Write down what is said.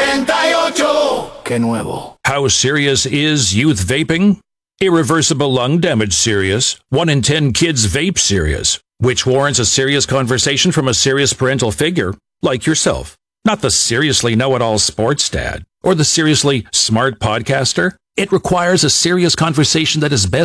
98. Qué nuevo. How serious is youth vaping? Irreversible lung damage serious. 1 in 10 kids vape serious, which warrants a serious conversation from a serious parental figure, like yourself. Not the seriously know-it-all sports dad or the seriously smart podcaster. It requires a serious conversation that is best